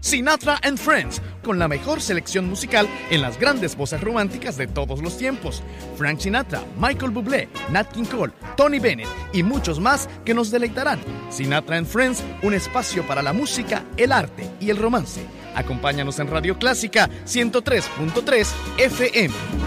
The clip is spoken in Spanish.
Sinatra and Friends, con la mejor selección musical en las grandes voces románticas de todos los tiempos. Frank Sinatra, Michael Bublé, Nat King Cole, Tony Bennett y muchos más que nos deleitarán. Sinatra and Friends, un espacio para la música, el arte y el romance. Acompáñanos en Radio Clásica 103.3 FM.